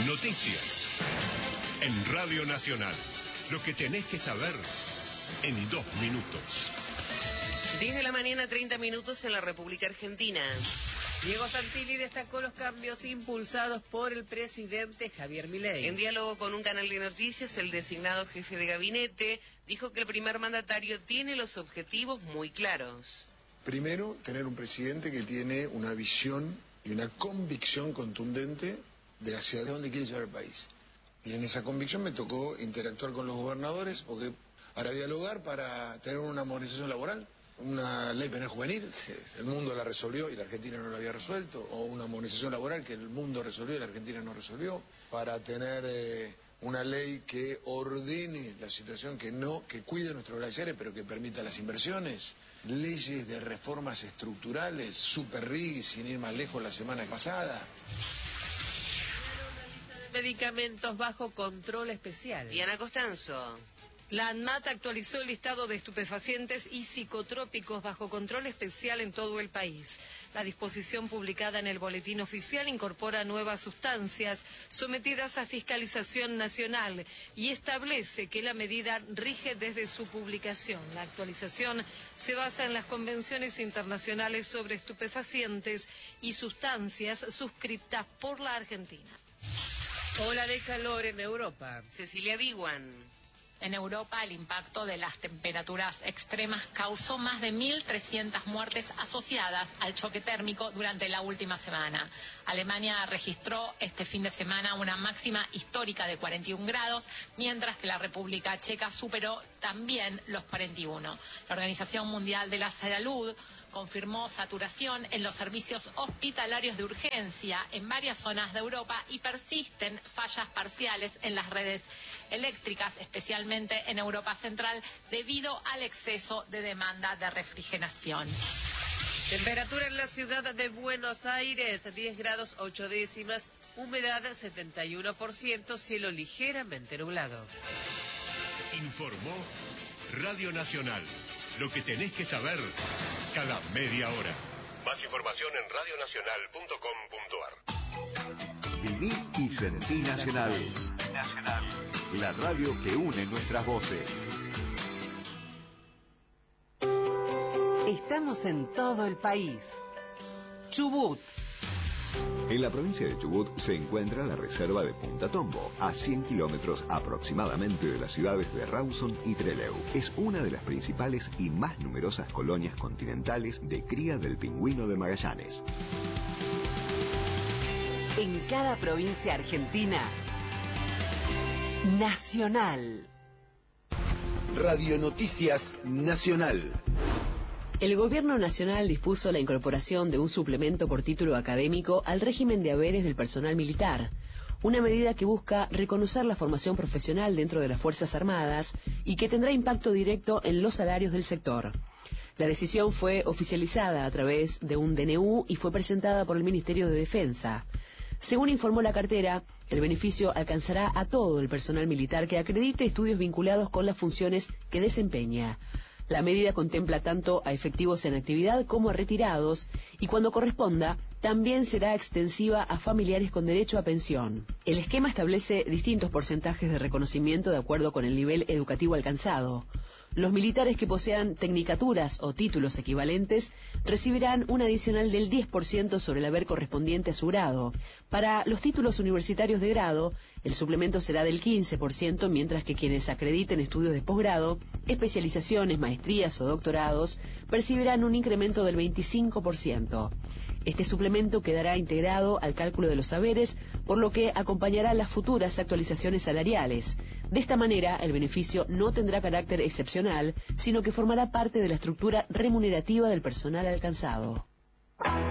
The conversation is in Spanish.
Noticias en Radio Nacional. Lo que tenés que saber en 2 minutos. 10 de la mañana, 30 minutos en la República Argentina. Diego Santilli destacó los cambios impulsados por el presidente Javier Milei. En diálogo con un canal de noticias, el designado jefe de gabinete dijo que el primer mandatario tiene los objetivos muy claros. Primero, tener un presidente que tiene una visión y una convicción contundente de hacia dónde quiere llevar el país. Y en esa convicción me tocó interactuar con los gobernadores, porque para dialogar, para tener una modernización laboral, una ley penal juvenil, el mundo la resolvió y la Argentina no la había resuelto, o una modernización laboral que el mundo resolvió y la Argentina no resolvió, para tener una ley que ordene la situación, que cuide nuestros glaciares, pero que permita las inversiones, leyes de reformas estructurales, super RIGI, sin ir más lejos la semana pasada. Medicamentos bajo control especial. Diana Costanzo. La ANMAT actualizó el listado de estupefacientes y psicotrópicos bajo control especial en todo el país. La disposición publicada en el Boletín Oficial incorpora nuevas sustancias sometidas a fiscalización nacional y establece que la medida rige desde su publicación. La actualización se basa en las convenciones internacionales sobre estupefacientes y sustancias suscritas por la Argentina. Ola de calor en Europa. Cecilia Biguan. En Europa, el impacto de las temperaturas extremas causó más de 1.300 muertes asociadas al choque térmico durante la última semana. Alemania registró este fin de semana una máxima histórica de 41 grados, mientras que la República Checa superó también los 41. La Organización Mundial de la Salud confirmó saturación en los servicios hospitalarios de urgencia en varias zonas de Europa y persisten fallas parciales en las redes eléctricas, especialmente en Europa Central, debido al exceso de demanda de refrigeración. Temperatura en la ciudad de Buenos Aires, 10 grados 8 décimas, humedad 71%, cielo ligeramente nublado. Informó Radio Nacional. Lo que tenés que saber cada media hora. Más información en radionacional.com.ar. Viví y sentí Nacional. La radio que une nuestras voces. Estamos en todo el país. Chubut. En la provincia de Chubut se encuentra la reserva de Punta Tombo, a 100 kilómetros aproximadamente de las ciudades de Rawson y Trelew. Es una de las principales y más numerosas colonias continentales de cría del pingüino de Magallanes. En cada provincia argentina, Nacional. Radio Noticias Nacional. El Gobierno Nacional dispuso la incorporación de un suplemento por título académico al régimen de haberes del personal militar, una medida que busca reconocer la formación profesional dentro de las Fuerzas Armadas y que tendrá impacto directo en los salarios del sector. La decisión fue oficializada a través de un DNU y fue presentada por el Ministerio de Defensa. Según informó la cartera, el beneficio alcanzará a todo el personal militar que acredite estudios vinculados con las funciones que desempeña. La medida contempla tanto a efectivos en actividad como a retirados y cuando corresponda también será extensiva a familiares con derecho a pensión. El esquema establece distintos porcentajes de reconocimiento de acuerdo con el nivel educativo alcanzado. Los militares que posean tecnicaturas o títulos equivalentes recibirán un adicional del 10% sobre el haber correspondiente a su grado. Para los títulos universitarios de grado, el suplemento será del 15%, mientras que quienes acrediten estudios de posgrado, especializaciones, maestrías o doctorados percibirán un incremento del 25%. Este suplemento quedará integrado al cálculo de los saberes, por lo que acompañará las futuras actualizaciones salariales. De esta manera, el beneficio no tendrá carácter excepcional, sino que formará parte de la estructura remunerativa del personal alcanzado.